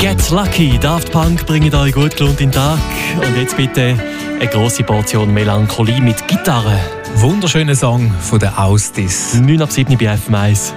Get Lucky, Daft Punk bringen euch gut gelohnt in den Tag. Und jetzt bitte eine grosse Portion Melancholie mit Gitarre. Wunderschöner Song von der Austis. 9 ab 7 bei FM1.